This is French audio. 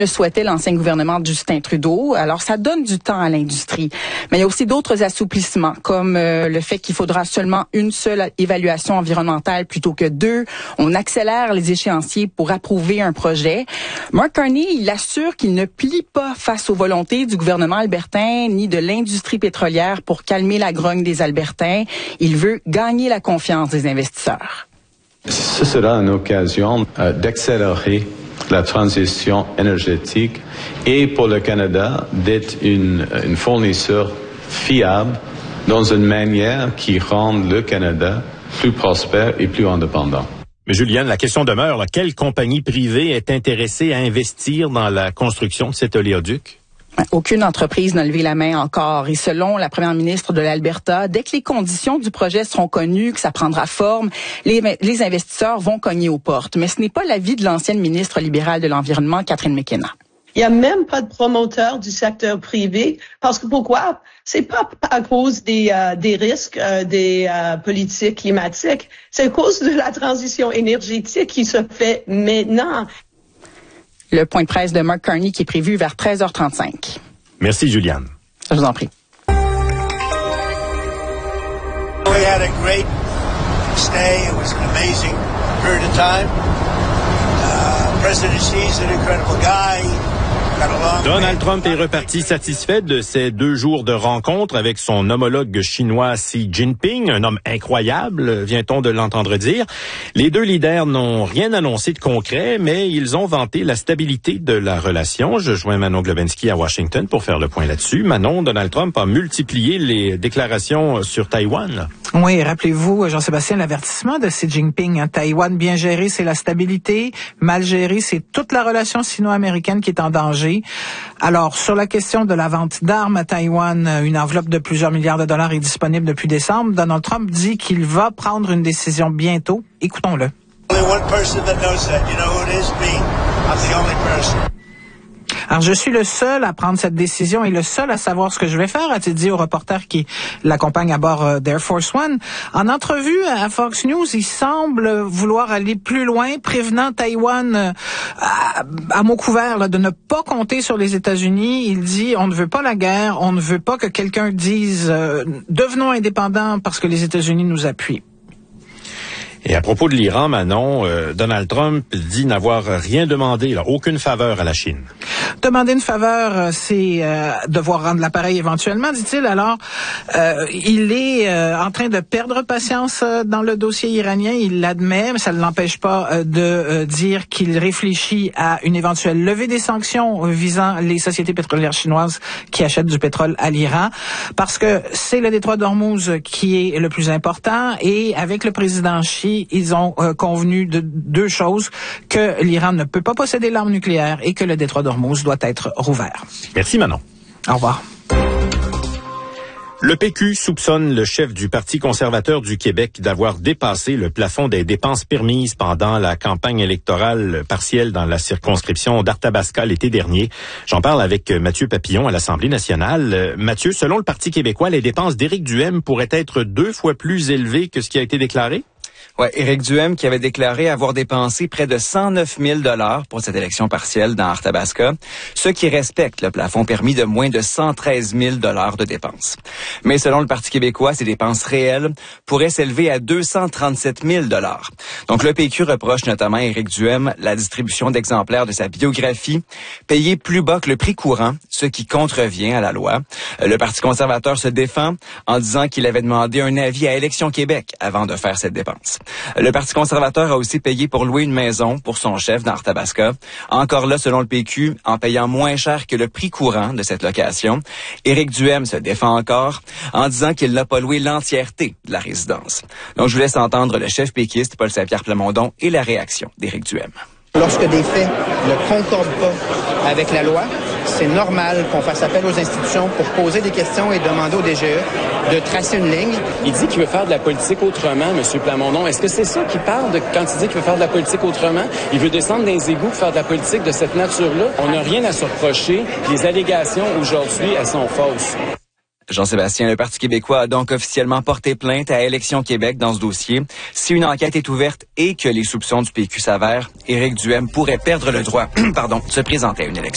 le souhaitait l'ancien gouvernement de Justin Trudeau. Alors, ça donne du temps à l'industrie. Mais il y a aussi d'autres assouplissements, comme le fait qu'il faudra seulement une seule évaluation environnementale plutôt que deux. On accélère les échéanciers pour approuver un projet. Mark Carney, il assure qu'il ne plie pas face aux volontés du gouvernement albertain ni de l'industrie pétrolière pour calmer la grogne des Albertains. Il veut gagner la confiance des investisseurs. Ce sera une occasion d'accélérer la transition énergétique et pour le Canada d'être une fournisseur fiable dans une manière qui rend le Canada plus prospère et plus indépendant. Mais Juliane, la question demeure, là, quelle compagnie privée est intéressée à investir dans la construction de cet oléoduc? Aucune entreprise n'a levé la main encore. Et selon la première ministre de l'Alberta, dès que les conditions du projet seront connues, que ça prendra forme, les investisseurs vont cogner aux portes. Mais ce n'est pas l'avis de l'ancienne ministre libérale de l'Environnement, Catherine McKenna. Il n'y a même pas de promoteur du secteur privé. Parce que pourquoi? C'est pas à cause des risques des politiques climatiques. C'est à cause de la transition énergétique qui se fait maintenant. Le point de presse de Mark Carney qui est prévu vers 13h35. Merci, Juliane. Je vous en prie. We had a great stay. It was an amazing period of time. President Xi's an incredible guy. Donald Trump est reparti satisfait de ces 2 jours de rencontre avec son homologue chinois Xi Jinping, un homme incroyable, vient-on de l'entendre dire. Les 2 leaders n'ont rien annoncé de concret, mais ils ont vanté la stabilité de la relation. Je joins Manon Globensky à Washington pour faire le point là-dessus. Manon, Donald Trump a multiplié les déclarations sur Taïwan. Oui, rappelez-vous, Jean-Sébastien, l'avertissement de Xi Jinping. Taïwan bien géré, c'est la stabilité. Mal géré, c'est toute la relation sino-américaine qui est en danger. Alors, sur la question de la vente d'armes à Taïwan, une enveloppe de plusieurs milliards de dollars est disponible depuis décembre. Donald Trump dit qu'il va prendre une décision bientôt. Écoutons-le. Alors, je suis le seul à prendre cette décision et le seul à savoir ce que je vais faire, a-t-il dit au reporter qui l'accompagne à bord d'Air Force One. En entrevue à Fox News, il semble vouloir aller plus loin, prévenant Taïwan à mot couvert là, de ne pas compter sur les États-Unis. Il dit, on ne veut pas la guerre, on ne veut pas que quelqu'un dise devenons indépendants parce que les États-Unis nous appuient. Et à propos de l'Iran, Manon, Donald Trump dit n'avoir rien demandé, là, aucune faveur à la Chine. Demander une faveur, c'est devoir rendre l'appareil éventuellement, dit-il. Alors, il est en train de perdre patience dans le dossier iranien. Il l'admet, mais ça ne l'empêche pas de dire qu'il réfléchit à une éventuelle levée des sanctions visant les sociétés pétrolières chinoises qui achètent du pétrole à l'Iran, parce que c'est le détroit d'Ormuz qui est le plus important. Et avec le président Xi, ils ont convenu de 2 choses, que l'Iran ne peut pas posséder l'arme nucléaire et que le détroit d'Ormuz doit être rouvert. Merci Manon. Au revoir. Le PQ soupçonne le chef du Parti conservateur du Québec d'avoir dépassé le plafond des dépenses permises pendant la campagne électorale partielle dans la circonscription d'Arthabasca l'été dernier. J'en parle avec Mathieu Papillon à l'Assemblée nationale. Mathieu, selon le Parti québécois, les dépenses d'Éric Duhem pourraient être 2 fois plus élevées que ce qui a été déclaré? Ouais, Éric Duhem qui avait déclaré avoir dépensé près de 109 000 $ pour cette élection partielle dans Arthabasca, ce qui respecte le plafond permis de moins de 113 000 $ de dépenses. Mais selon le Parti québécois, ces dépenses réelles pourraient s'élever à 237 000 $. Donc le PQ reproche notamment à Éric Duhem la distribution d'exemplaires de sa biographie payée plus bas que le prix courant, ce qui contrevient à la loi. Le Parti conservateur se défend en disant qu'il avait demandé un avis à Élections Québec avant de faire cette dépense. Le Parti conservateur a aussi payé pour louer une maison pour son chef dans Arthabasca. Encore là, selon le PQ, en payant moins cher que le prix courant de cette location. Éric Duhem se défend encore en disant qu'il n'a pas loué l'entièreté de la résidence. Donc, je vous laisse entendre le chef péquiste, Paul Saint-Pierre Plamondon, et la réaction d'Éric Duhem. Lorsque des faits ne concordent pas avec la loi, c'est normal qu'on fasse appel aux institutions pour poser des questions et demander au DGE de tracer une ligne. Il dit qu'il veut faire de la politique autrement, M. Plamondon. Est-ce que c'est ça qu'il parle quand il dit qu'il veut faire de la politique autrement? Il veut descendre dans les égouts pour faire de la politique de cette nature-là? On n'a rien à se reprocher. Les allégations aujourd'hui, elles sont fausses. Jean-Sébastien, le Parti québécois a donc officiellement porté plainte à Élections Québec dans ce dossier. Si une enquête est ouverte et que les soupçons du PQ s'avèrent, Éric Duhem pourrait perdre le droit de se présenter à une élection.